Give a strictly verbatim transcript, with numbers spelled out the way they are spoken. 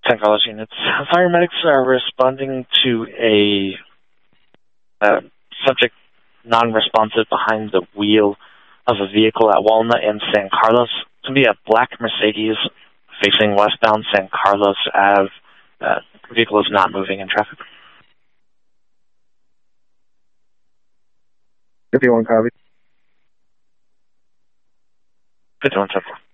San Carlos units. Fire medics are responding to a uh, subject non-responsive behind the wheel of a vehicle at Walnut and San Carlos. It's going to be a black Mercedes facing westbound San Carlos Avenue. Uh, the vehicle is not moving in traffic. fifty-one copy. fifty-one, ten four.